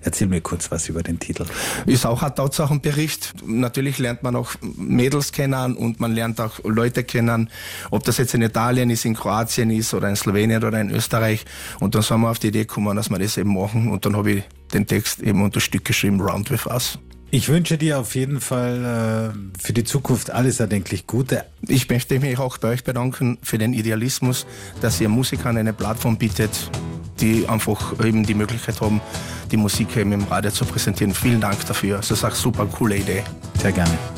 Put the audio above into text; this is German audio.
Erzähl mir kurz was über den Titel. Ist auch ein Tatsachenbericht. Natürlich lernt man auch Mädels kennen und man lernt auch Leute kennen, ob das jetzt in Italien ist, in Kroatien ist oder in Slowenien oder in Österreich. Und dann sind wir auf die Idee gekommen, dass wir das eben machen. Und dann habe ich den Text eben unter Stück geschrieben, Round With Us. Ich wünsche dir auf jeden Fall für die Zukunft alles erdenklich Gute. Ich möchte mich auch bei euch bedanken für den Idealismus, dass ihr Musikern eine Plattform bietet, die einfach eben die Möglichkeit haben, die Musik eben im Radio zu präsentieren. Vielen Dank dafür. Das ist eine super coole Idee. Sehr gerne.